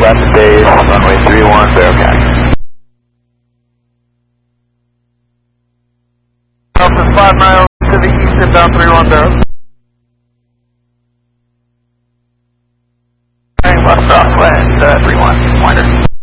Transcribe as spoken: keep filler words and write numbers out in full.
left base, runway three one, Bearcat. Delta five miles to the east, inbound three one, Bearcat. Left crosswind, uh, three one, winder.